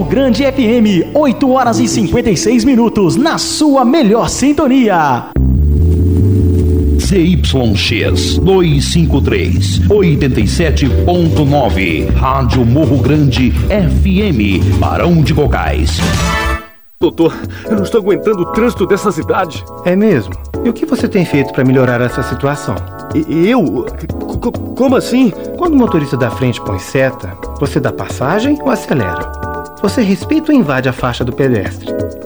Grande FM, 8 horas e 56 minutos, na sua melhor sintonia. ZYX 253, 87.9, Rádio Morro Grande FM, Barão de Cocais. Doutor, eu não estou aguentando o trânsito dessa cidade. É mesmo? E o que você tem feito para melhorar essa situação? Eu? Como assim? Quando o motorista da frente põe seta, você dá passagem ou acelera? Você respeita ou invade a faixa do pedestre?